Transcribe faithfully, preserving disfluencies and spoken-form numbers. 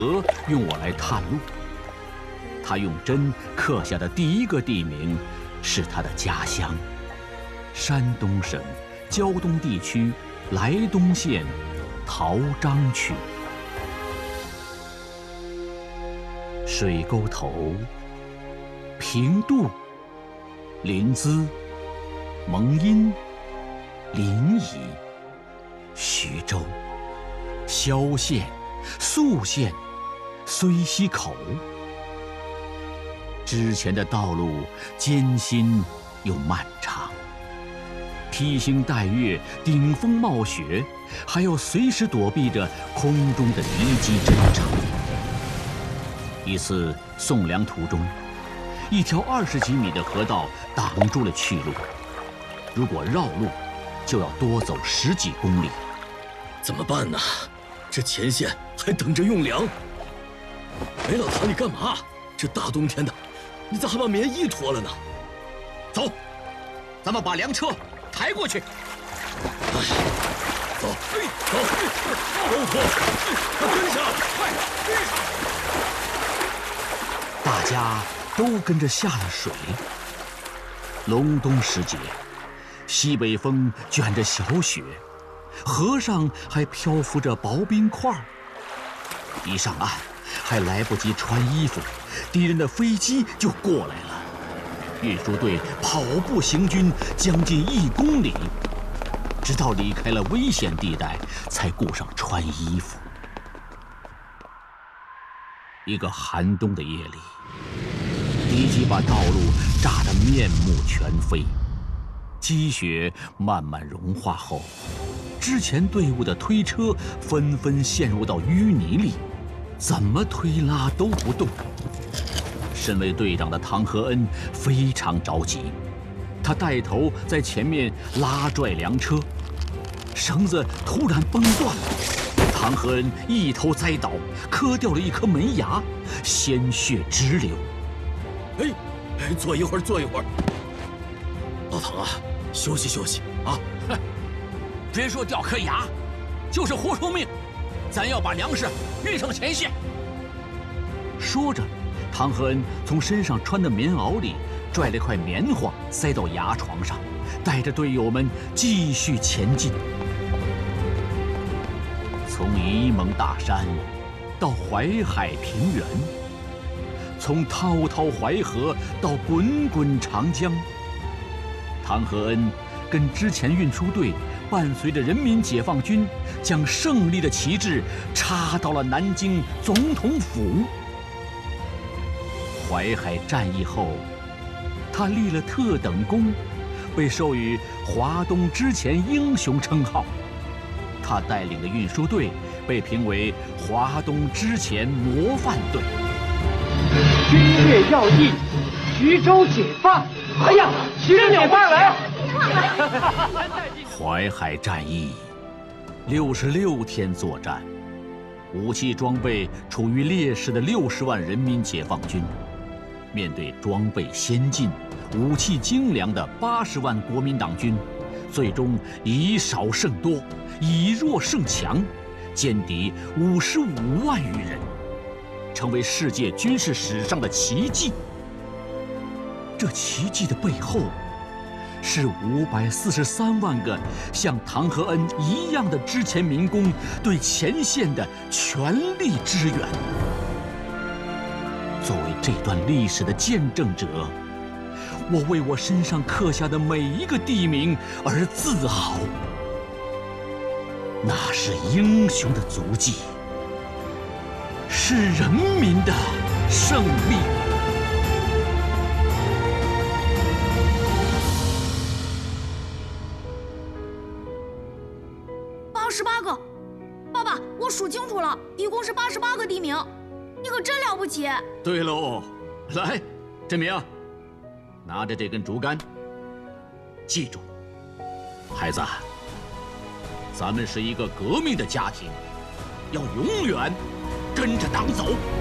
鹅用我来探路。他用针刻下的第一个地名是他的家乡——山东省胶东地区莱东县陶章区。水沟头、平度、临淄、蒙阴、临沂、徐州、萧县、宿县、睢溪口。之前的道路艰辛又漫长，披星戴月，顶风冒雪，还要随时躲避着空中的敌机侦察。一次送粮途中，一条二十几米的河道挡住了去路，如果绕路，就要多走十几公里。 怎么办呢？这前线还等着用粮。哎，老唐，你干嘛？这大冬天的，你咋还把棉衣脱了呢？ 走，咱们把粮车抬过去。 哎，走，走，都脱，快跟上，快！ 大家都跟着下了水。隆冬时节，西北风卷着小雪，河上还漂浮着薄冰块。一上岸，还来不及穿衣服，敌人的飞机就过来了。运输队跑步行军将近一公里，直到离开了危险地带，才顾上穿衣服。一个寒冬的夜里，敌机把道路炸得面目全非。积雪慢慢融化后，之前队伍的推车纷纷陷入到淤泥里，怎么推拉都不动。身为队长的唐和恩非常着急，他带头在前面拉拽粮车，绳子突然崩断了，唐和恩一头栽倒，磕掉了一颗门牙，鲜血直流。 哎，哎，坐一会儿，坐一会儿。老唐啊，休息休息啊！ 哼，别说掉颗牙，就是活出命，咱要把粮食运上前线。说着，唐和恩从身上穿的棉袄里拽了块棉花塞到牙床上，带着队友们继续前进。从沂蒙大山到淮海平原，从滔滔淮河到滚滚长江，唐和恩跟之前运输队伴随着人民解放军，将胜利的旗帜插到了南京总统府。淮海战役后，他立了特等功，被授予华东之前英雄称号。他带领的运输队被评为华东之前模范队。 军略要义，徐州解放！哎呀，徐州解放了！ 淮海战役，六十六天作战，武器装备处于劣势的六十万人民解放军，面对装备先进、武器精良的八十万国民党军，最终以少胜多，以弱胜强，歼敌五十五万余人，成为世界军事史上的奇迹。这奇迹的背后，是五百四十三万个像唐和恩一样的之前民工对前线的全力支援。作为这段历史的见证者，我为我身上刻下的每一个地名而自豪。那是英雄的足迹，是人民的胜利。 八十八个，爸爸，我数清楚了，一共是八十八个地名，你可真了不起。 对喽，来，振明，拿着这根竹竿，记住，孩子，咱们是一个革命的家庭，要永远跟着党走。